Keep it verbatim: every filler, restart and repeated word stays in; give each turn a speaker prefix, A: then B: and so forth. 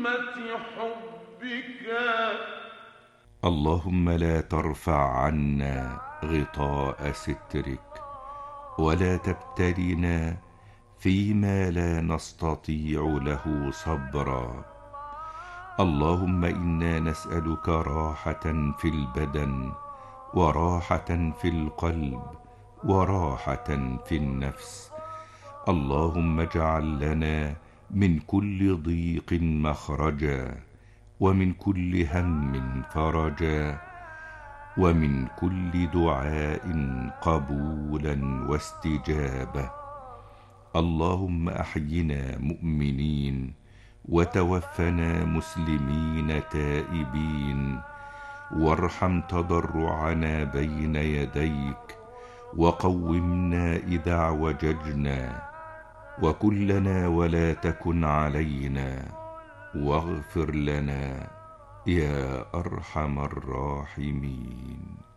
A: حبك.
B: اللهم لا ترفع عنا غطاء سترك، ولا تبتلنا فيما لا نستطيع له صبرا. اللهم إنا نسألك راحة في البدن، وراحة في القلب، وراحة في النفس. اللهم اجعل لنا من كل ضيق مخرجا، ومن كل هم فرجا، ومن كل دعاء قبولا واستجابة. اللهم أحينا مؤمنين، وتوفنا مسلمين تائبين، وارحم تضرعنا بين يديك، وقومنا إذا اعوججنا، وكن لنا ولا تكن علينا، واغفر لنا يا أرحم الراحمين.